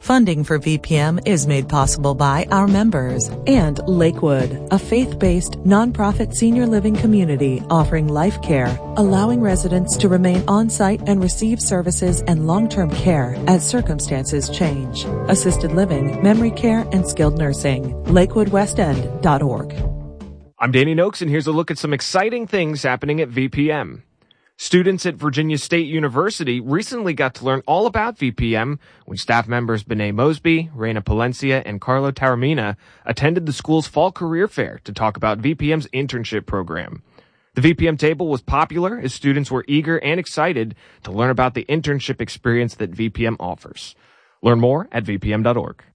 Funding for VPM is made possible by our members and Lakewood, a faith-based nonprofit senior living community offering life care, allowing residents to remain on-site and receive services and long-term care as circumstances change. Assisted living, memory care, and skilled nursing. LakewoodWestEnd.org. I'm Danny Noakes, and here's a look at some exciting things happening at VPM. Students at Virginia State University recently got to learn all about VPM when staff members Benet Mosby, Reina Palencia, and Carlo Taormina attended the school's fall career fair to talk about VPM's internship program. The VPM table was popular as students were eager and excited to learn about the internship experience that VPM offers. Learn more at vpm.org.